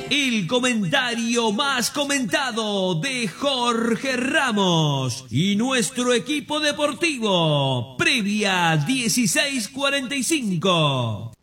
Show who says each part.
Speaker 1: El comentario más comentado de Jorge Ramos y nuestro equipo deportivo. Previa 16:45.